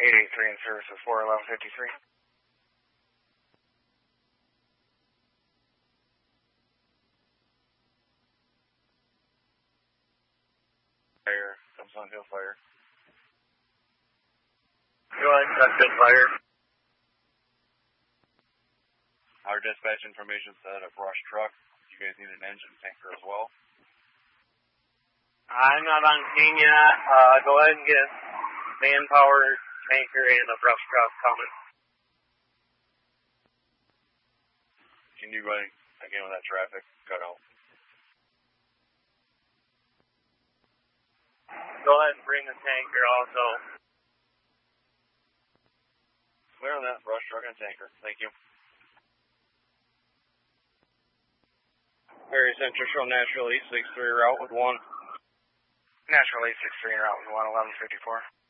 883 in service of 41153. Fire, comes on Hill Fire. Go ahead, that's Hill Fire. Our dispatch information said a brush truck. You guys need an engine tanker as well. I'm not on scene yet. Go ahead and get manpower, tanker, and a brush truck coming. Can you go again with that traffic cutout? Go ahead and bring the tanker also. Clear on that brush truck and tanker. Thank you. Very Central show Natural 863 route with 1. Natural 863 route with 1, 1154.